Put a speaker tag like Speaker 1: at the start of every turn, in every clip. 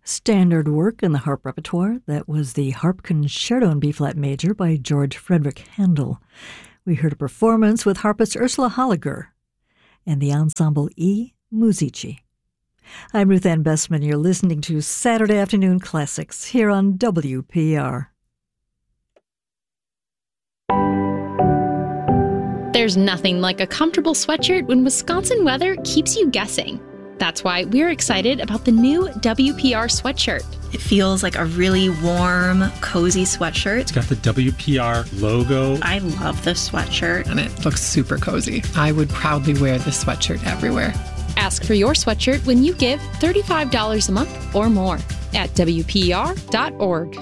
Speaker 1: Standard work in the harp repertoire, that was the Harp Concerto in B-flat major by George Frederick Handel. We heard a performance with harpist Ursula Holliger and the ensemble E Musici. I'm Ruth Ann Bessman. You're listening to Saturday Afternoon Classics here on WPR.
Speaker 2: There's nothing like a comfortable sweatshirt when Wisconsin weather keeps you guessing. That's why we're excited about the new WPR sweatshirt.
Speaker 3: It feels like a really warm, cozy sweatshirt.
Speaker 4: It's got the WPR logo.
Speaker 3: I love this sweatshirt.
Speaker 5: And it looks super cozy. I would proudly wear this sweatshirt everywhere.
Speaker 2: Ask for your sweatshirt when you give $35 a month or more at WPR.org.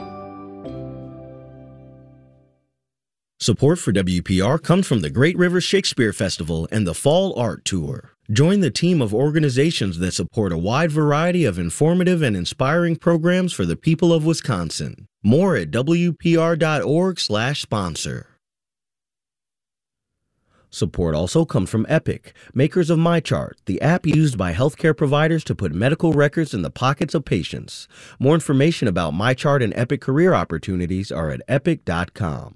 Speaker 6: Support for WPR comes from the Great River Shakespeare Festival and the Fall Art Tour. Join the team of organizations that support a wide variety of informative and inspiring programs for the people of Wisconsin. More at WPR.org/sponsor. Support also comes from Epic, makers of MyChart, the app used by healthcare providers to put medical records in the pockets of patients. More information about MyChart and Epic career opportunities are at epic.com.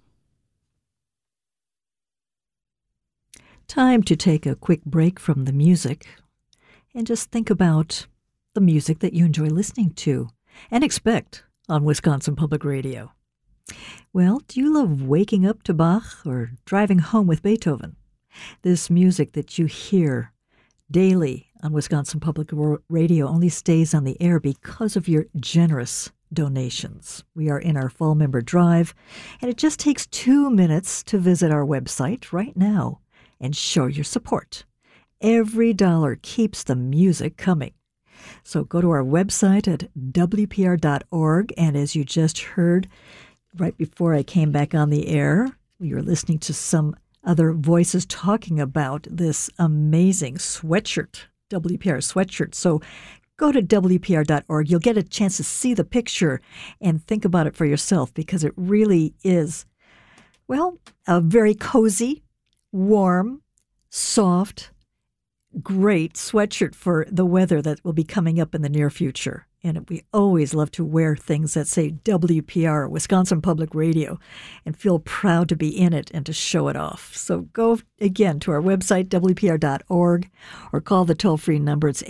Speaker 1: Time to take a quick break from the music and just think about the music that you enjoy listening to and expect on Wisconsin Public Radio. Well, do you love waking up to Bach or driving home with Beethoven? This music that you hear daily on Wisconsin Public Radio only stays on the air because of your generous donations. We are in our fall member drive, and it just takes 2 minutes to visit our website right now and show your support. Every dollar keeps the music coming. So go to our website at WPR.org, and as you just heard right before I came back on the air, we were listening to some other voices talking about this amazing sweatshirt, WPR sweatshirt. So go to WPR.org. You'll get a chance to see the picture and think about it for yourself, because it really is, well, a very cozy, warm, soft, great sweatshirt for the weather that will be coming up in the near future. And we always love to wear things that say WPR, Wisconsin Public Radio, and feel proud to be in it and to show it off. So go again to our website, WPR.org, or call the toll-free number. It's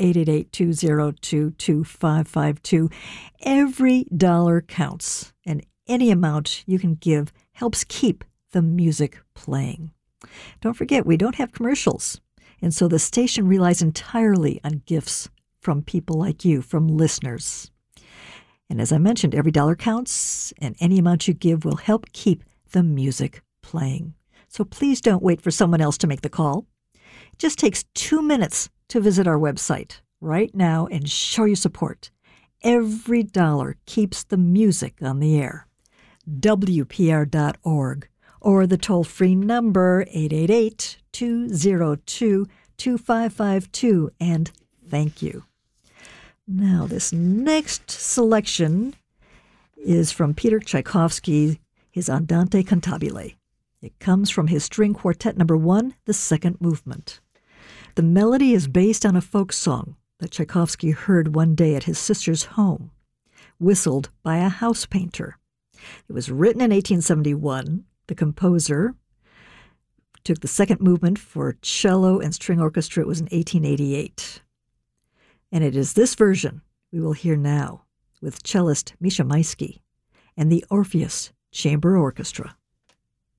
Speaker 1: 888-202-2552. Every dollar counts, and any amount you can give helps keep the music playing. Don't forget, we don't have commercials, and so the station relies entirely on gifts from people like you, from listeners. And as I mentioned, every dollar counts, and any amount you give will help keep the music playing. So please don't wait for someone else to make the call. It just takes 2 minutes to visit our website right now and show your support. Every dollar keeps the music on the air. WPR.org. Or the toll-free number, 888-202-2552. And thank you. Now, this next selection is from Peter Tchaikovsky, his Andante Cantabile. It comes from his String Quartet No. 1, the second movement. The melody is based on a folk song that Tchaikovsky heard one day at his sister's home, whistled by a house painter. It was written in 1871. The composer took the second movement for cello and string orchestra. It was in 1888. And it is this version we will hear now with cellist Misha Maisky and the Orpheus Chamber Orchestra.